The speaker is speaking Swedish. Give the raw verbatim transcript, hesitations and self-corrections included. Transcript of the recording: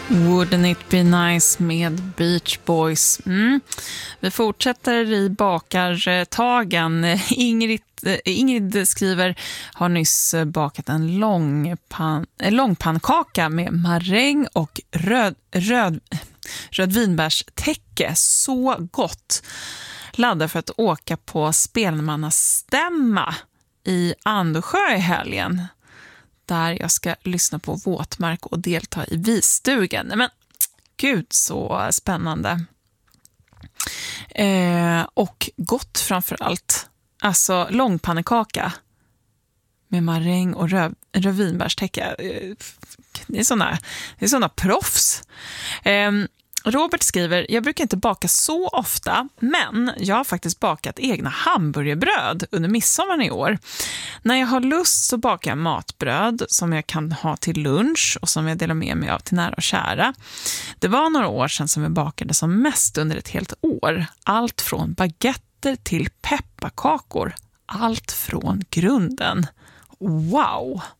Wouldn't it be nice med Beach Boys. Mm. Vi fortsätter i bakartagen. Ingrid, Ingrid skriver, har nyss bakat en lång pan, långpannkaka med maräng och röd, röd, rödvinbärstäcke. Så gott. Laddar för att åka på spelmannastämma i Andesjö i helgen, där jag ska lyssna på Våtmark och delta i visstugan. Men gud, så spännande. Eh, och gott framför allt. Alltså långpannekaka med maräng och röv, rödvinbärstäcke. Det är såna, det är såna proffs. Eh, Robert skriver, jag brukar inte baka så ofta, men jag har faktiskt bakat egna hamburgerbröd under midsommar i år. När jag har lust så bakar jag matbröd som jag kan ha till lunch och som jag delar med mig av till nära och kära. Det var några år sedan som jag bakade som mest under ett helt år. Allt från baguetter till pepparkakor. Allt från grunden. Wow!